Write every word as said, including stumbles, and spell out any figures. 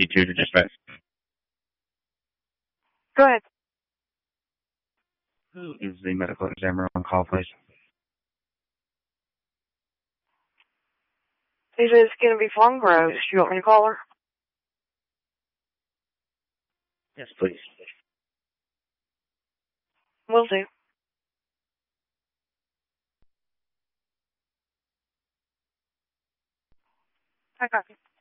fifty-two to dispatch. Go ahead. Who is the medical examiner on call, please? He says it's going to be Flungrose. Do you want me to call her? Yes, please. Will do. I got you.